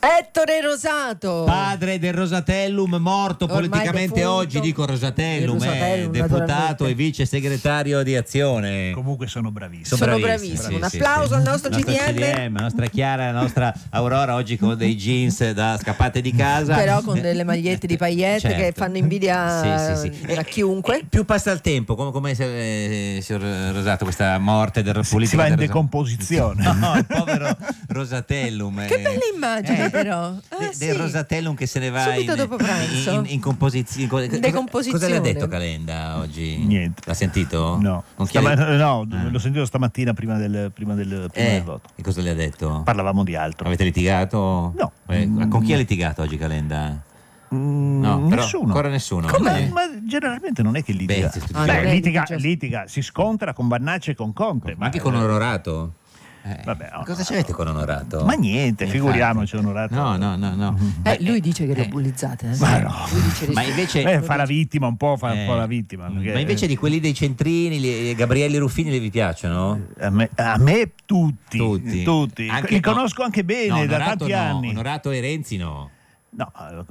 Ettore Rosato, padre del Rosatellum, morto ormai politicamente defunto. oggi, dico Rosatellum, Rosatellum, deputato naturalmente. e vice segretario di Azione. Comunque sono bravissimo. Sono bravissimo. Un applauso al nostro CDM. La nostra Chiara, la nostra Aurora oggi con dei jeans da scappate di casa. Però con delle magliette di paillette Certo. che fanno invidia a chiunque. Più passa il tempo, come signor Rosato, questa morte del politico. Si va in del decomposizione. No, il povero Rosatellum. Che bella immagine però. Del Rosatellum che se ne va subito dopo pranzo. in composizione. Decomposizione. Cosa le ha detto Calenda oggi? Niente. L'ha sentito? No, Non chiede- l'ho sentito stamattina prima del voto. E cosa le ha detto? Parlavamo di altro. Avete litigato? No. Con chi ha litigato oggi Calenda? No, però Nessuno. ancora nessuno. Ma generalmente non è che litiga. Litiga, si scontra con Vannacci e con Conte. Ma anche con Onorato? Vabbè, Cosa c'avete con Onorato? Ma niente, figuriamoci Onorato. No. Lui dice che le bullizzate. Ma no. Lui dice Ma invece fa la vittima un po', fa un po' la vittima. Perché, ma invece di quelli dei centrini, Gabrielli Ruffini, le vi piacciono? a me tutti. Anche Li conosco anche bene da Onorato tanti no, anni. Onorato e Renzi no. No,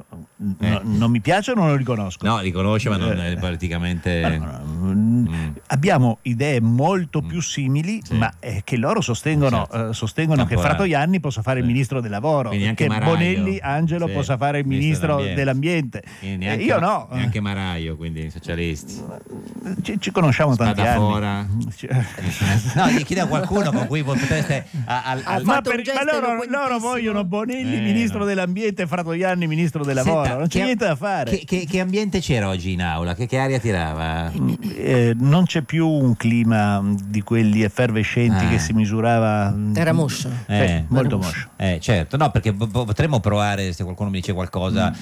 non mi piacciono, non li conosco. No, li conosce, ma non è politicamente. Abbiamo idee molto più simili, Sì. ma che loro sostengono che Fratoianni possa fare il ministro del lavoro, Quindi anche che Maraio. Bonelli Angelo Sì, possa fare il ministro dell'ambiente. Neanche, Io no. Neanche Maraio, quindi i socialisti. Ci conosciamo tanti anni. Spadafora. No, gli chiedo a qualcuno con cui voi potreste Ma loro vogliono Bonelli ministro dell'ambiente e Fratoianni ministro del lavoro. Senta, non c'è niente da fare. Che ambiente c'era oggi in aula? Che aria tirava? Non c'è più un clima di quelli effervescenti che si misurava. Era moscio. Molto moscio. Certo, no, perché potremmo provare, se qualcuno mi dice qualcosa,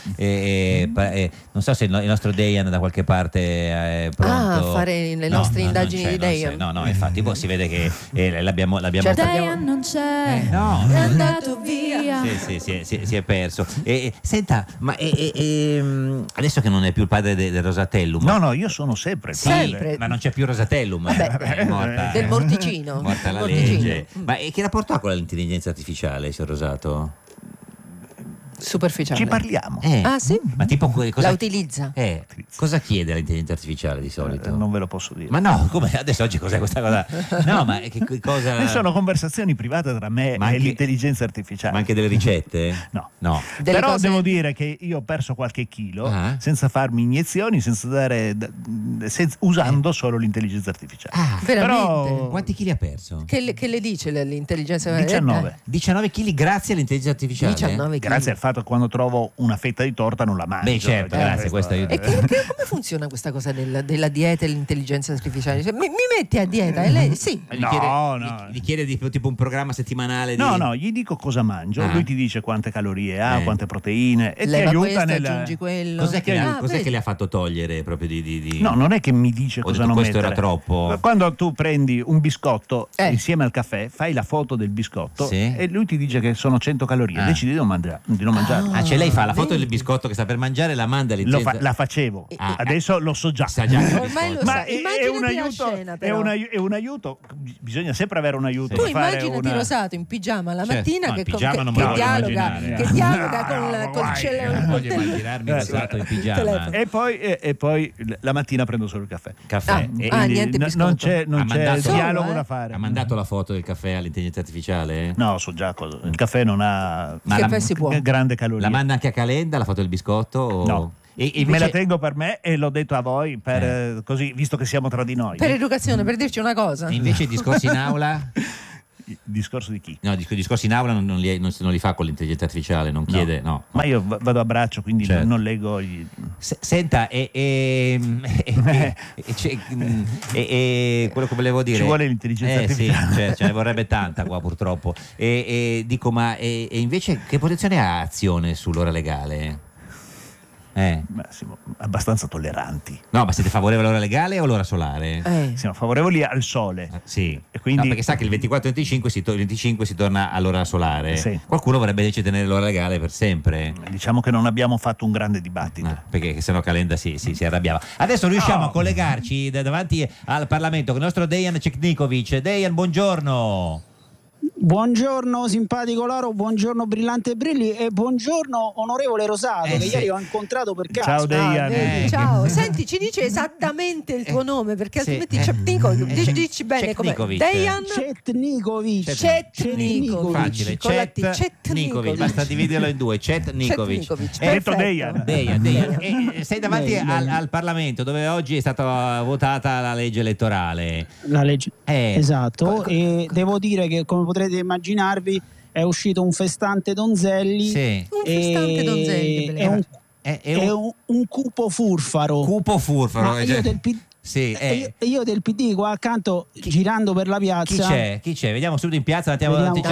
non so se il nostro Dejan da qualche parte è pronto. Fare le nostre indagini di Dejan. No, infatti si vede che l'abbiamo Certo, Dejan non c'è, no, è andato via. Sì, si è perso. Senta, ma adesso che non è più il padre del Rosatellum. No, io sono sempre il padre. Sempre. Ma non c'è più Rosatellum. È morta, del Morticino. Morta la Morticino. legge. Ma che rapporto ha con l'intelligenza artificiale, signor Rosato? Superficiale. Ci parliamo. Sì? Ma tipo cosa La utilizza. Cosa chiede l'intelligenza artificiale di solito? Non ve lo posso dire. Ma no, come adesso oggi cos'è questa cosa? No, ma che cosa? Sono conversazioni private tra me e l'intelligenza artificiale. Ma anche delle ricette? No. Però devo dire che io ho perso qualche chilo senza farmi iniezioni, usando solo l'intelligenza artificiale. veramente? Però Quanti chili ha perso? Che le dice l'intelligenza 19. 19 chili grazie all'intelligenza artificiale? 19 Grazie al fatto che quando trovo una fetta di torta non la mangio. Beh, certo, grazie, questo aiuta. E come funziona questa cosa della dieta e l'intelligenza artificiale? Cioè, mi metti a dieta e lei sì. Gli chiede tipo un programma settimanale di... No, gli dico cosa mangio, lui ti dice quante calorie ha, quante proteine e Leva ti aiuta questo, nella... aggiungi quello. Cos'è che le ha fatto togliere proprio di... No, non è che mi dice cosa non questo mettere. era troppo. Quando tu prendi un biscotto insieme al caffè, fai la foto del biscotto e lui ti dice che sono 100 calorie, decidi di non mangiarlo. Cioè lei fa la foto del biscotto che sta per mangiare, la manda all'intelligenza... La facevo, adesso lo so già. Sa già che Ormai lo biscotto. sa. È un aiuto, bisogna sempre avere un aiuto. Tu per fare immaginati Rosato in pigiama la Certo. mattina No, che in pigiama non me lo voglio immaginare. che dialoga col cielo. Non voglio immaginarmi Rosato in pigiama. E poi la mattina prendo solo il caffè. Niente biscotto. Non c'è dialogo da fare. Ha mandato la foto del caffè all'intelligenza artificiale? No, so già cosa. Il caffè non ha si può. grande caloria. La manda anche a Calenda la foto del biscotto? O... No. E invece... Me la tengo per me e l'ho detto a voi per così, visto che siamo tra di noi. Per educazione, per dirci una cosa. E invece i discorsi in aula? Discorso di chi? No, i discorsi in aula non li fa con l'intelligenza artificiale, non chiede, no. Ma io vado a braccio, quindi Certo. non leggo Senta, quello che volevo dire... Ci vuole l'intelligenza artificiale. Sì, ce ne vorrebbe tanta qua purtroppo. Dico, ma invece che posizione ha Azione sull'ora legale? Siamo abbastanza tolleranti. No, ma siete favorevoli all'ora legale o all'ora solare? Siamo favorevoli al sole. Sì. E quindi... No, perché sa che il 24 e il 25 si torna all'ora solare. Sì. Qualcuno vorrebbe invece tenere l'ora legale per sempre. Diciamo che non abbiamo fatto un grande dibattito. Perché sennò Calenda si arrabbiava. Adesso riusciamo a collegarci davanti al Parlamento con il nostro Dejan Ceknikovic. Dejan, buongiorno. Buongiorno simpatico Lauro, buongiorno brillante Brilli e buongiorno onorevole Rosato che ieri ho incontrato per caso. Ciao Deian. Ciao, senti, ci dice esattamente il tuo nome perché altrimenti Cetnikovic, dici bene come Deian Cetnikovic. Facile, Cetnikovic, basta dividerlo in due, Cetnikovic. Detto Deian. Sei davanti al Parlamento dove oggi è stata votata la legge elettorale. La legge, esatto, e devo dire che come potrete immaginarvi è uscito un festante Donzelli. Sì. Un festante Donzelli. È un cupo furfaro. Io del PD qua accanto girando per la piazza. Chi c'è? Vediamo subito in piazza, se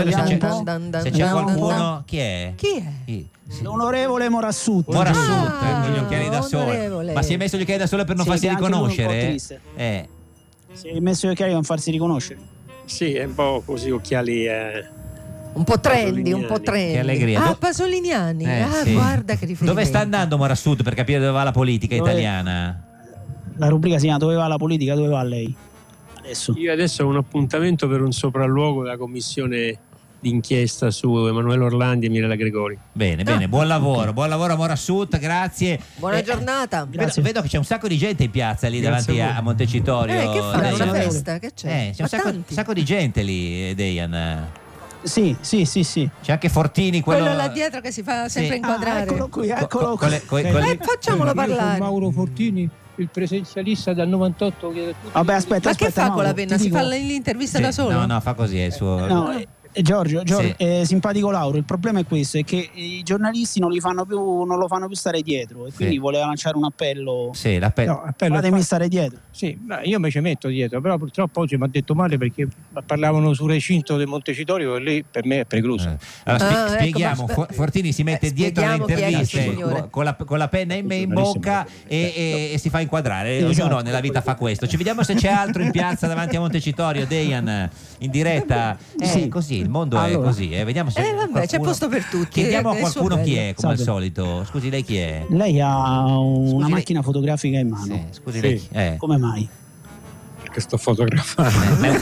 c'è qualcuno. Chi è? L'onorevole Morassut con gli occhiali da sole. Ma si è messo gli occhiali da sole per non farsi riconoscere? Si è messo gli occhiali per non farsi riconoscere. Sì, è un po' così, occhiali un po' trendy. Che allegria. Pasoliniani. Sì. Guarda che riferimento. Dove sta andando Morassut per capire dove va la politica italiana? La rubrica si chiama Dove va la politica, dove va lei? Io adesso ho un appuntamento per un sopralluogo della commissione d'inchiesta su Emanuele Orlandi e Mirella Gregori. Bene, buon lavoro a Morassut, grazie. Buona giornata. Vedo che c'è un sacco di gente in piazza lì davanti a Montecitorio. Che fanno? Una festa? Che c'è? C'è un sacco di gente lì, Deian. Sì. C'è anche Fortini, quello là dietro che si fa sempre inquadrare. Eccolo qui. Facciamolo parlare. Mauro Fortini, il presenzialista dal 98. Vabbè, aspetta. Ma che fa con la penna? Si dico... fa l'intervista da solo? No, fa così, è il suo. No, Giorgio, simpatico Lauro, il problema è questo, è che i giornalisti non lo fanno più stare dietro e quindi voleva lanciare un appello. Sì, l'appello. Fatemi stare dietro. Sì, io mi ci metto dietro, però purtroppo oggi mi ha detto male perché parlavano sul recinto del Montecitorio e lì per me è precluso. Allora spieghiamo, Fortini si mette dietro alle interviste con la penna in bocca e si fa inquadrare. Ognuno nella vita fa questo. Ci vediamo se c'è altro in piazza davanti a Montecitorio, Deian, in diretta. Così. Il mondo è così, vediamo se c'è posto per tutti. Chiediamo a qualcuno chi è, come al solito. Scusi, lei chi è? Lei ha una macchina fotografica in mano. Scusi, lei chi è? Come mai? Perché sto fotografando.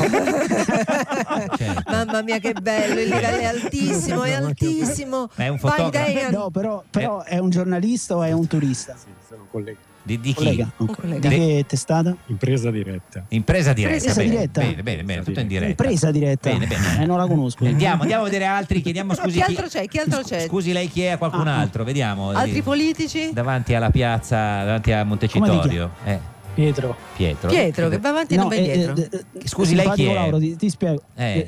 Mamma mia che bello, il livello è altissimo, È un fotografo. No, però è un giornalista o è un turista? Sì, sono un collega. Di chi? Collega. Di che testata? Impresa diretta. Bene, tutto in diretta. Impresa diretta. Bene. Non la conosco. Andiamo a vedere altri, chiediamo scusi. Chi altro c'è? Scusi, lei chi è a qualcun altro? Vediamo. Altri politici? Davanti alla piazza, davanti a Montecitorio. Pietro, che va avanti e non va indietro. Scusi, lei chi è? Lauro, ti spiego.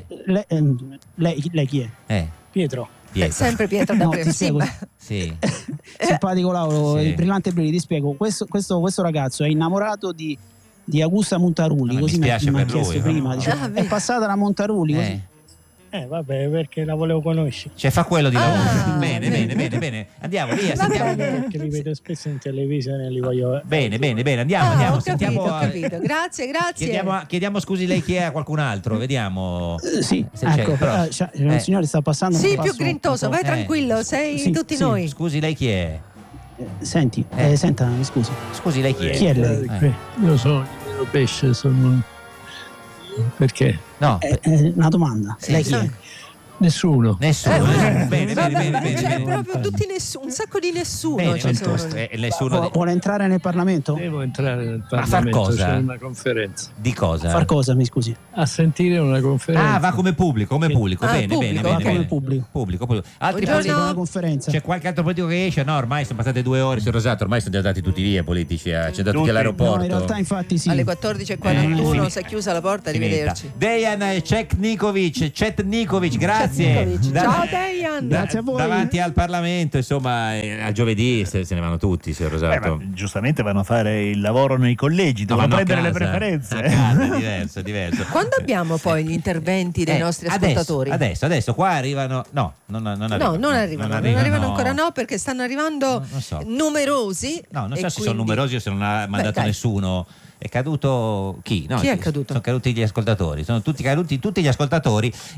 Lei chi è? Pietro. Sempre Pietro da Sì. Simpatico Lauro, il brillante Brilli, ti spiego. Questo ragazzo è innamorato di Augusta Montarulli, così mi ha chiesto prima. È passata la Montarulli così. Vabbè, perché la volevo conoscere. Cioè fa quello di lavoro. Bene. Andiamo via. Perché li vedo spesso in televisione, li voglio. Bene. Andiamo. Ho capito. Grazie. Chiediamo scusi, lei chi è a qualcun altro. Vediamo. Sì, ecco, il signore sta passando. Sì, più grintoso, vai tranquillo, sei tutti noi. Scusi, lei chi è? Senti, senta, mi scusi. Scusi, lei chi è? Chi è lei? Io sono il pesce, sono. Perché? No, una domanda. Lei chi è? Nessuno. Bene. C'è proprio tutti un sacco di nessuno. Nessuno. Vuole entrare nel Parlamento? Devo entrare nel Parlamento. A far cosa? C'è una conferenza. Di cosa? A far cosa, mi scusi? A sentire una conferenza. Va come pubblico. Bene. Come pubblico. Altri una conferenza. C'è qualche altro politico che esce? No, ormai sono passate 2 ore sul Rosato, ormai sono già andati tutti via politici, c'è da tutti all'aeroporto. No, in realtà infatti sì. Alle 14:41 si è chiusa la porta, arrivederci. Deian Cetnikovic, grazie. Ciao Deian. Grazie a voi. Davanti al Parlamento, insomma, a giovedì se ne vanno tutti, signor Rosato. Giustamente vanno a fare il lavoro nei collegi, devono prendere le preferenze. È diverso. Quando abbiamo poi gli interventi dei nostri ascoltatori? Adesso qua arrivano. No, non arrivano ancora, perché stanno arrivando numerosi. No, non so se sono numerosi o se non ha mandato nessuno. È caduto chi? No, chi è caduto? Sono caduti gli ascoltatori, sono tutti caduti tutti gli ascoltatori e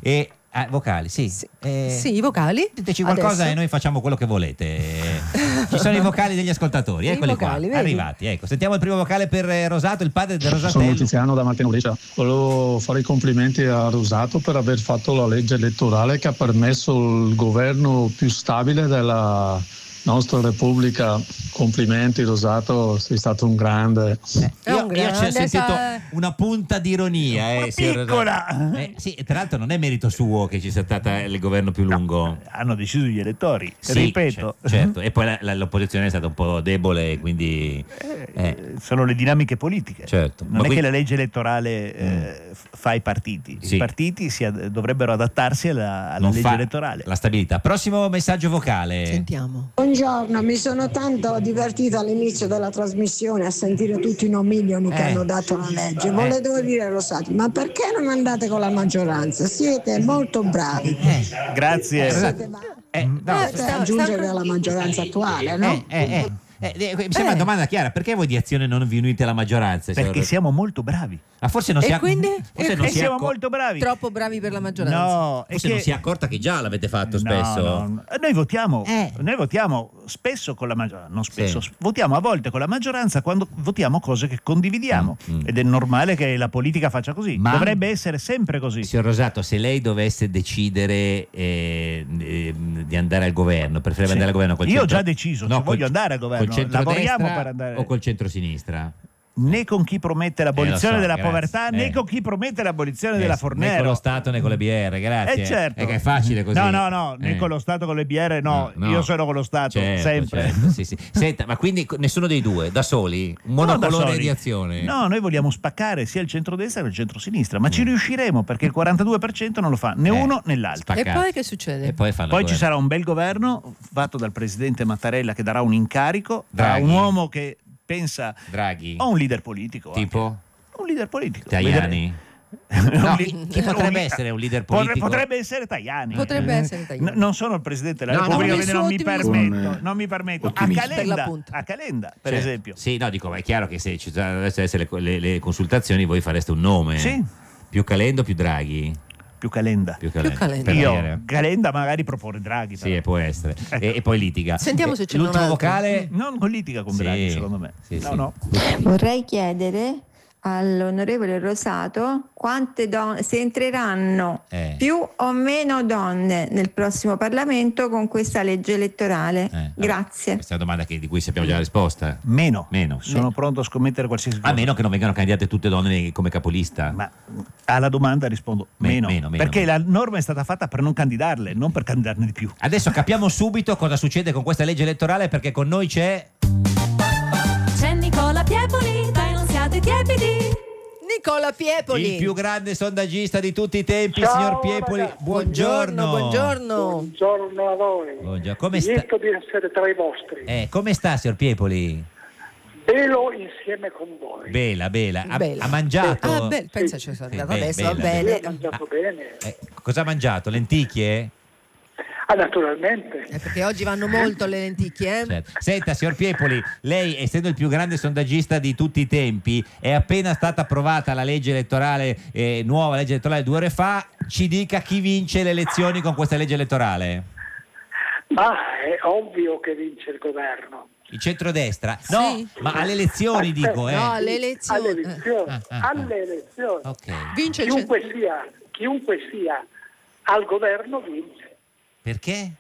Vocali, sì. Sì, i vocali. Diteci qualcosa adesso. e noi facciamo quello che volete. Ci sono i vocali degli ascoltatori, eccoli vocali, qua, vedi? arrivati. Ecco, sentiamo il primo vocale per Rosato, il padre del Rosatello. Sono Tiziano da Martino Brescia. Volevo fare i complimenti a Rosato per aver fatto la legge elettorale che ha permesso il governo più stabile della nostra Repubblica. Complimenti Rosato, sei stato un grande. Io ci ho sentito una punta di ironia, piccola. Sì, tra l'altro non è merito suo che ci sia stato il governo più lungo. Hanno deciso gli elettori, sì, ripeto. Certo. E poi l'opposizione è stata un po' debole, quindi sono le dinamiche politiche. Certo. Non è che la legge elettorale fa i partiti. Sì. I partiti dovrebbero adattarsi alla legge elettorale. La stabilità. Prossimo messaggio vocale. Sentiamo. Buongiorno, mi sono tanto divertita all'inizio della trasmissione a sentire tutti i nomilioni che hanno dato la legge. Volevo dire a Rosati, ma perché non andate con la maggioranza? Siete molto bravi. Grazie. Siete aggiungere alla maggioranza attuale, no? Mi sembra una domanda chiara, perché voi di Azione non vi unite alla maggioranza? Perché siamo molto bravi. Ma forse non si è quindi? Siamo molto bravi. Troppo bravi per la maggioranza. No, forse non si è accorta che già l'avete fatto spesso. No. Noi votiamo spesso con la maggioranza, non spesso, votiamo a volte con la maggioranza quando votiamo cose che condividiamo. Ed è normale che la politica faccia così. Ma dovrebbe essere sempre così. Signor Rosato, se lei dovesse decidere di andare al governo, preferirebbe andare al governo col Io ho centro... già deciso, no, voglio andare al governo. Lavoriamo per andare. O col centro-sinistra? Né con chi promette l'abolizione della grazie. povertà, né con chi promette l'abolizione della Fornero. Né con lo Stato né con le BR, grazie. Certo. È facile così. No, né con lo Stato, con le BR, no. Io sono con lo Stato, sempre. Certo, sì. Senta, ma quindi nessuno dei due, da soli? Un monocolore di Azione? No, noi vogliamo spaccare sia il centrodestra che il centrosinistra, ma ci riusciremo perché il 42% non lo fa né uno né l'altro. E poi che succede? E poi ci sarà un bel governo fatto dal presidente Mattarella che darà un incarico Draghi. a un uomo che pensa Draghi o un leader politico tipo anche. Un leader politico Tajani. No, chi potrebbe essere un leader politico? Potrebbe essere Tajani. Non sono il presidente della Repubblica, quindi non mi permetto. A Calenda, per esempio. Sì, no, dico, ma è chiaro che se ci dovessero essere le consultazioni voi fareste un nome. Sì. Più Calenda o più Draghi? Più Calenda. Io Calenda magari propone Draghi. Sì, può essere. E poi litiga. Sentiamo se c'è l'ultimo vocale. Non litiga con Draghi, secondo me. No. Vorrei chiedere all'onorevole Rosato quante donne, se entreranno più o meno donne nel prossimo Parlamento con questa legge elettorale. Grazie. Questa è una domanda di cui sappiamo già la risposta. Meno. Sono pronto a scommettere qualsiasi cosa. A meno che non vengano candidate tutte donne come capolista. Ma alla domanda rispondo meno. Perché la norma è stata fatta per non candidarle, non per candidarne di più. Adesso capiamo subito cosa succede con questa legge elettorale, perché con noi c'è Nicola Piepoli, dai non siate tiepidi. Nicola Piepoli, il più grande sondaggista di tutti i tempi. Ciao, signor Piepoli, ragazzi. buongiorno. Buongiorno a voi. Buongiorno. Come sta? Lieto di essere tra i vostri. Come sta, signor Piepoli? Belo insieme con voi. Bella. Ha mangiato? Pensaci, sono andata adesso, va bene. Ho mangiato bene. Cosa ha mangiato? Lenticchie? Naturalmente. Perché oggi vanno molto le lenticchie. Certo. Senta, signor Piepoli, lei, essendo il più grande sondaggista di tutti i tempi, è appena stata approvata la legge elettorale, nuova legge elettorale 2 ore fa. Ci dica chi vince le elezioni con questa legge elettorale. Ma è ovvio che vince il governo. Il centrodestra? No, sì. Ma alle elezioni dico. No, alle elezioni. Alle elezioni. Okay. Vince chiunque sia al governo vince. Perché?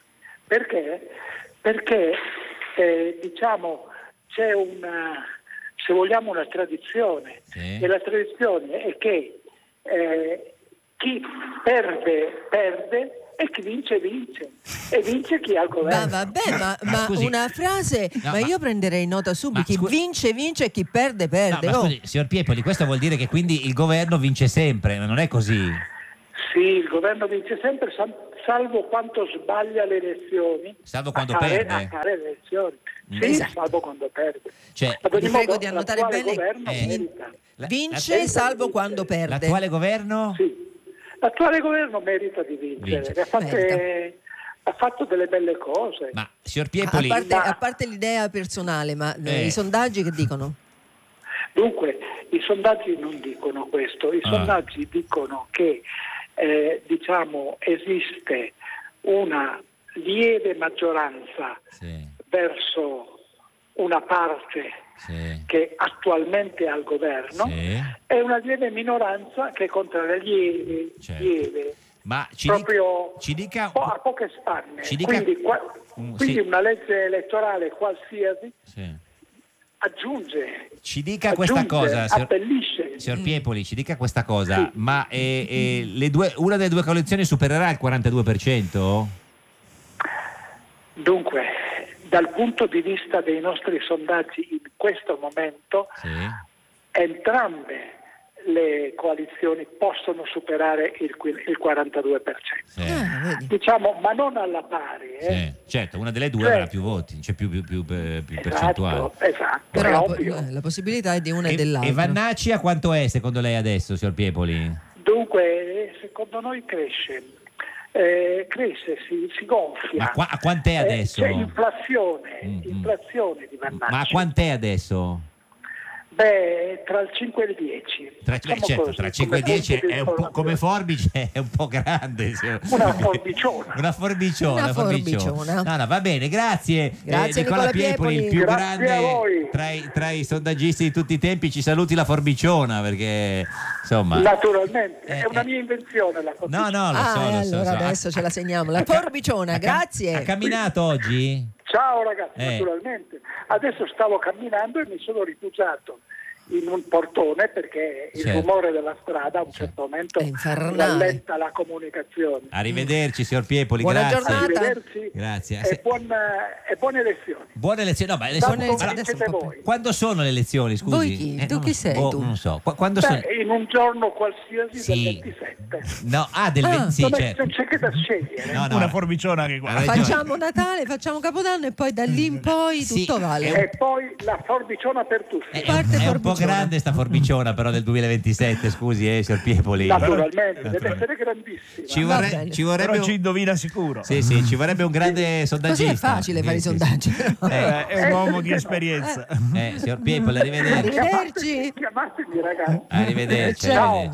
Perché diciamo c'è se vogliamo una tradizione, e la tradizione è che chi perde e chi vince e vince chi ha il governo. Ma una frase, no, ma io prenderei nota subito: chi vince e chi perde. No, scusi, signor Piepoli, questo vuol dire che quindi il governo vince sempre, ma non è così? Sì, il governo vince sempre, salvo quando sbaglia le elezioni. Salvo quando perde? A fare le elezioni. Sì, esatto. Salvo quando perde. Cioè, vi prego di annotare bene. Vince salvo quando perde. L'attuale governo? Sì, l'attuale governo merita di vincere. Ha fatto delle belle cose. Ma, signor Piepoli... A parte l'idea personale, ma i sondaggi che dicono? Dunque, i sondaggi non dicono questo. I sondaggi dicono che diciamo esiste una lieve maggioranza verso una parte che attualmente è al governo e una lieve minoranza che è contraria, lieve. Ma proprio ci dica, a poche spanne. Quindi una legge elettorale qualsiasi aggiunge. Ci dica questa cosa, abbellisce. Signor Piepoli, ci dica questa cosa, ma una delle due coalizioni supererà il 42%? Dunque, dal punto di vista dei nostri sondaggi in questo momento, entrambe le coalizioni possono superare il 42%. Diciamo, ma non alla pari. Certo, una delle due avrà più voti, c'è più percentuale. Esatto. Però la possibilità è di una e dell'altra. E Vannacci a quanto è secondo lei adesso, signor Piepoli? Dunque, secondo noi cresce, si gonfia. Ma a quant'è adesso? C'è inflazione di Vannacci. Ma a quant'è adesso? Beh, tra il 5 e il 10. Tra 5 e il 10 è un po' come forbice, è un po' grande. Una forbiciona. Una forbiciona. No, va bene, grazie Nicola Piepoli, il più grande tra i sondaggisti di tutti i tempi. Ci saluti la forbiciona, perché insomma. Naturalmente, è una mia invenzione la forbiciona. No, lo so. Allora adesso ce la segniamo. La forbiciona, grazie. Ha camminato oggi? Ciao ragazzi, naturalmente. Adesso stavo camminando e mi sono rifugiato in un portone perché il rumore della strada a un certo momento rallenta la comunicazione. Arrivederci signor Piepoli, buona grazie. giornata. Arrivederci. Grazie. E buone elezioni. Buone elezioni. No, ma elezioni. Quando sono le elezioni, scusi? Voi chi? Tu chi sei? Tu? Non so. Quando sono? In un giorno qualsiasi del 27. No, del 26. Non c'è che da scegliere. No. Una forbiciona che qua. Facciamo Natale, facciamo Capodanno e poi da lì in poi tutto vale. E poi la forbiciona per tutti. È un po' grande sta forbiciona però del 2027, scusi signor Piepoli. Naturalmente, deve essere grandissima. Ci vorrebbe però ci indovina sicuro. Sì, ci vorrebbe un grande sondaggista. Così è facile fare i sondaggi. È un uomo di esperienza. Signor Piepoli, arrivederci. Chiamatemi ragazzi. Arrivederci.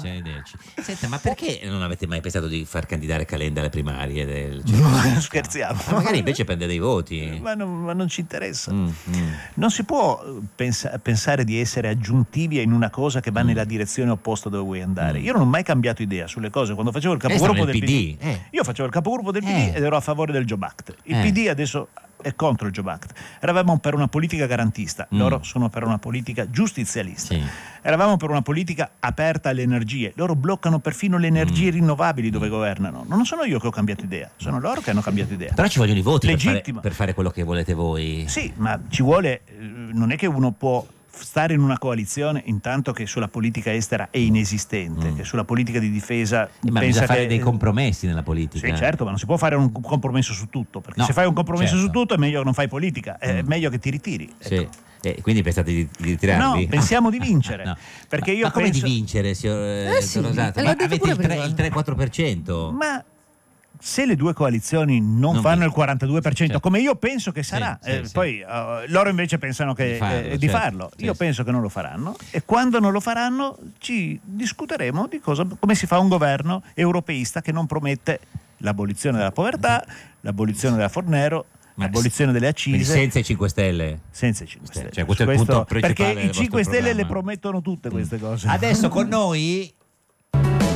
Senta, ma perché non avete mai pensato di far candidare Calenda alle primarie? Scherziamo. Magari invece prende dei voti. Ma non ci interessa. Non si può pensare di essere aggiuntivi in una cosa che va nella direzione opposta dove vuoi andare. Io non ho mai cambiato idea sulle cose. Quando facevo il capogruppo del PD, io facevo il capogruppo del PD ed ero a favore del Job Act. Il PD adesso è contro il Job Act. Eravamo per una politica garantista, loro sono per una politica giustizialista. Eravamo per una politica aperta alle energie, loro bloccano perfino le energie rinnovabili dove governano. Non sono io che ho cambiato idea, sono loro che hanno cambiato idea. Però ci vogliono i voti per fare quello che volete voi. Sì, ma ci vuole, non è che uno può stare in una coalizione intanto che sulla politica estera è inesistente, che sulla politica di difesa ma bisogna fare dei compromessi nella politica. Sì, certo, ma non si può fare un compromesso su tutto, perché se fai un compromesso su tutto è meglio che non fai politica, è meglio che ti ritiri. Sì. Quindi pensate di ritirarvi? No, pensiamo di vincere. Perché io come di vincere, signor Rosato? Ma avete il 3-4%? Ma se le due coalizioni non fanno il 42%, come io penso che sarà, poi loro invece pensano di farlo. Io penso che non lo faranno, e quando non lo faranno ci discuteremo di come si fa un governo europeista che non promette l'abolizione della povertà, l'abolizione della Fornero, l'abolizione delle accise. Senza i 5 Stelle? Senza i 5 Stelle. Cioè, questo è il punto principale. Perché i 5 Stelle le promettono tutte queste cose. Adesso con noi